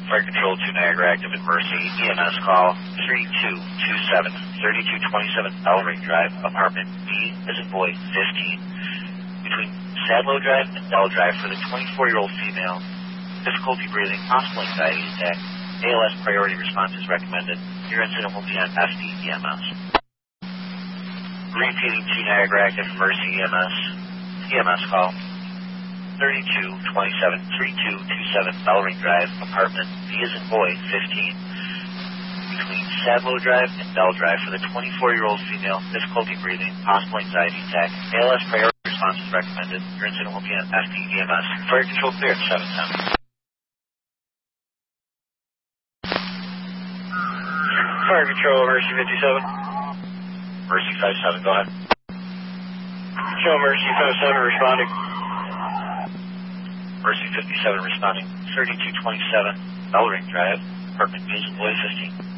Fire Control 2 Niagara active at Mercy. EMS call 3227, 3227 Bellring Drive, apartment B as in boy 15. Between Sadlow Drive and Bell Drive for the 24-year-old female. Difficulty breathing, possible anxiety attack. ALS priority response is recommended. Your incident will be on FDEMS. Repeating 2 Niagara active at Mercy EMS. EMS call 3227, 3227 Bellring Drive, apartment B as in boy 15. Between Sadlow Drive and Bell Drive for the 24-year-old female, difficulty breathing, possible anxiety attack. ALS priority response is recommended. Your incident will be on FDEMS. Fire Control clear at 710. Fire Control, Mercy 57. Mercy 57, go ahead. Show Mercy 57 responding. Mercy 57 responding. 3227 Bellring Drive, apartment B as in boy 15.